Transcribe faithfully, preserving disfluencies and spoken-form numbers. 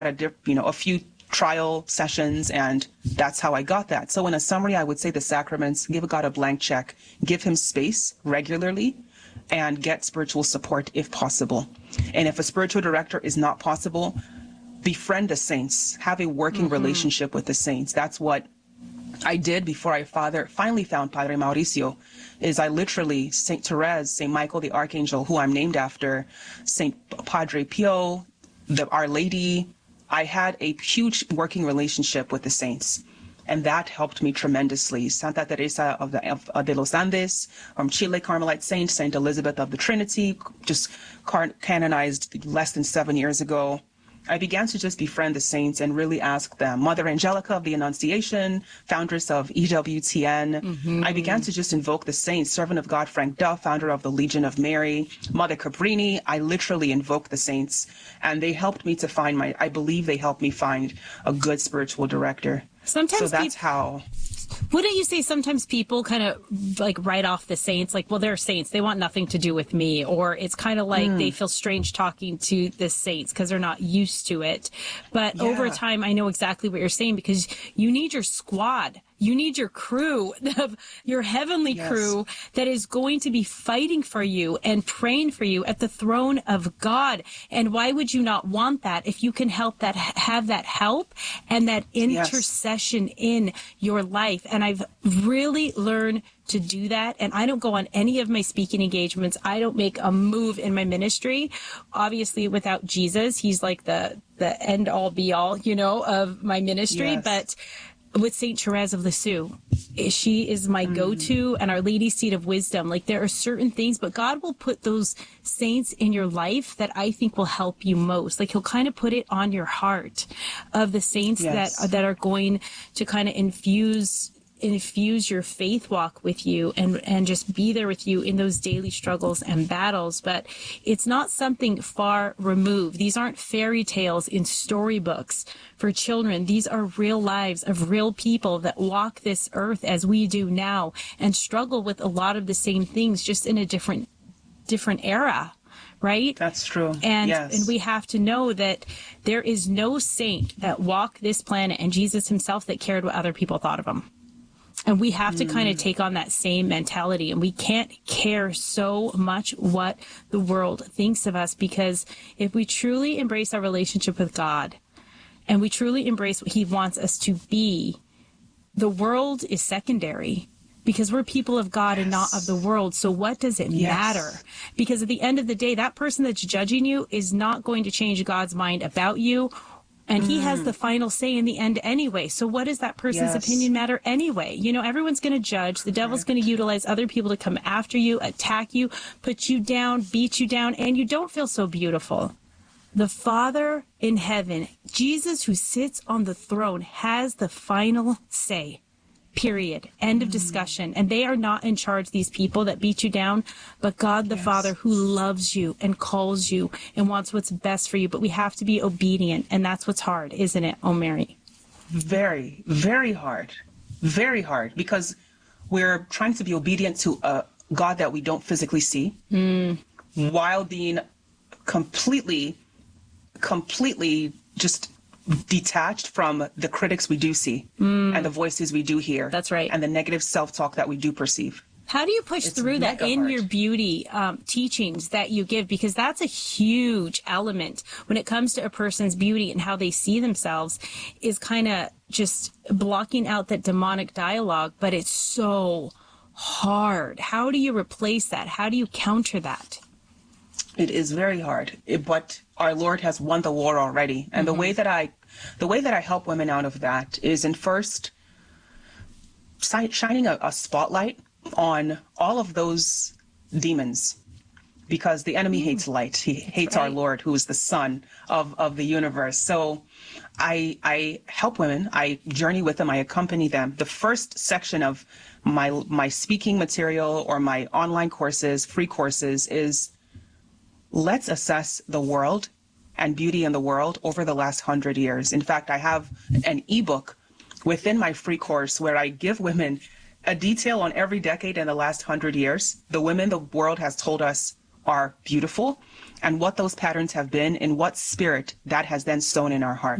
a diff, you know, a few trial sessions, and that's how I got that. So in a summary, I would say the sacraments: give God a blank check, give him space regularly, and get spiritual support if possible. And if a spiritual director is not possible, befriend the saints, have a working mm-hmm. relationship with the saints. That's what I did before I father finally found Padre Mauricio. Is I literally, Saint Therese, Saint Michael the Archangel, who I'm named after, Saint Padre Pio, the Our Lady, I had a huge working relationship with the saints, and that helped me tremendously. Santa Teresa of, the, of, of de los Andes, from Chile, Carmelite saint, Saint Elizabeth of the Trinity, just car- canonized less than seven years ago. I began to just befriend the saints and really ask them. Mother Angelica of the Annunciation, foundress of E W T N. Mm-hmm. I began to just invoke the saints. Servant of God Frank Duff, founder of the Legion of Mary. Mother Cabrini. I literally invoked the saints, and they helped me to find my, I believe they helped me find a good spiritual director. Sometimes so that's people, how. Wouldn't you say sometimes people kind of like write off the saints, like, well, they're saints, they want nothing to do with me, or it's kind of like mm. they feel strange talking to the saints because they're not used to it. But yeah. over time, I know exactly what you're saying, because you need your squad. You need your crew, your heavenly yes. crew that is going to be fighting for you and praying for you at the throne of God. And why would you not want that if you can help that, have that help and that intercession yes. in your life? And I've really learned to do that. And I don't go on any of my speaking engagements. I don't make a move in my ministry, obviously without Jesus. He's like the, the end all be all, you know, of my ministry. Yes. But with Saint Therese of Lisieux, she is my mm. go-to, and Our Lady's Seat of Wisdom. Like, there are certain things, but God will put those saints in your life that I think will help you most. Like, he'll kind of put it on your heart of the saints yes. that, that are going to kind of infuse infuse your faith walk with you and, and just be there with you in those daily struggles and battles. But it's not something far removed. These aren't fairy tales in storybooks for children. These are real lives of real people that walk this earth as we do now and struggle with a lot of the same things, just in a different, different era. Right? That's true. And yes. and we have to know that there is no saint that walked this planet, and Jesus himself, that cared what other people thought of him. And we have to mm. kind of take on that same mentality, and we can't care so much what the world thinks of us, because if we truly embrace our relationship with God and we truly embrace what he wants us to be, the world is secondary, because we're people of God yes. and not of the world. So what does it yes. matter? Because at the end of the day, that person that's judging you is not going to change God's mind about you. And he mm. has the final say in the end anyway. So what does that person's yes. opinion matter anyway? You know, everyone's going to judge. The devil's going to utilize other people to come after you, attack you, put you down, beat you down, and you don't feel so beautiful. The Father in heaven, Jesus who sits on the throne, has the final say. Period. End of discussion. And they are not in charge, these people that beat you down, but God the yes. Father, who loves you and calls you and wants what's best for you. But we have to be obedient, and that's what's hard, isn't it, oh Mary? Very, very hard. Very hard, because we're trying to be obedient to a God that we don't physically see, mm. while being completely, completely just detached from the critics we do see mm. and the voices we do hear. That's right. And the negative self-talk that we do perceive. How do you push it's through that in hard. your beauty um, teachings that you give? Because that's a huge element when it comes to a person's beauty and how they see themselves, is kind of just blocking out that demonic dialogue. But it's so hard. How do you replace that? How do you counter that? It is very hard, it, but our Lord has won the war already. And mm-hmm. the way that I, the way that I help women out of that is in first si- shining a, a spotlight on all of those demons, because the enemy mm. hates light. He hates right. our Lord, who is the Son of, of the universe. So I, I help women. I journey with them. I accompany them. The first section of my, my speaking material or my online courses, free courses, is let's assess the world and beauty in the world over the last hundred years. In fact, I have an ebook within my free course where I give women a detail on every decade in the last hundred years. The women the world has told us are beautiful, and what those patterns have been, in what spirit that has then sown in our heart.